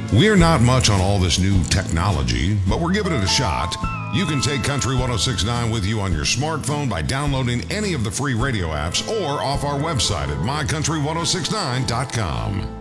We're not much on all this new technology, but we're giving it a shot. You can take Country 1069 with you on your smartphone by downloading any of the free radio apps or off our website at mycountry1069.com.